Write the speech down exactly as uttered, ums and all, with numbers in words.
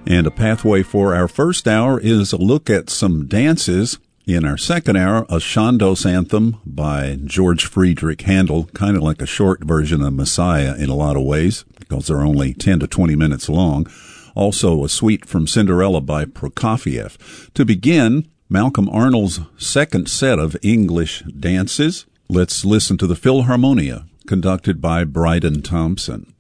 And a pathway for our first hour is a look at some dances. In our second hour, a Chandos anthem by George Friedrich Handel, kind of like a short version of Messiah in a lot of ways, because they're only ten to twenty minutes long. Also, a suite from Cinderella by Prokofiev. To begin, Malcolm Arnold's second set of English dances. Let's listen to the Philharmonia, conducted by Bryden Thompson.